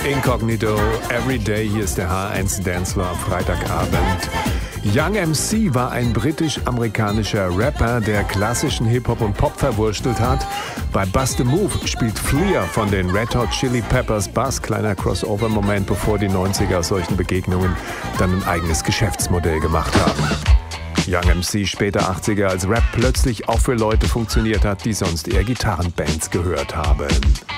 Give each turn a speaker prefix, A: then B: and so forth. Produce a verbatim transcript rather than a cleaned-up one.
A: Incognito, Everyday, hier ist der H eins Dancefloor am Freitagabend. Young M C war ein britisch-amerikanischer Rapper, der klassischen Hip-Hop und Pop verwurstelt hat. Bei Bust a Move spielt Flea von den Red Hot Chili Peppers Bass, kleiner Crossover-Moment, bevor die neunziger aus solchen Begegnungen dann ein eigenes Geschäftsmodell gemacht haben. Young M C später achtziger, als Rap plötzlich auch für Leute funktioniert hat, die sonst eher Gitarrenbands gehört haben.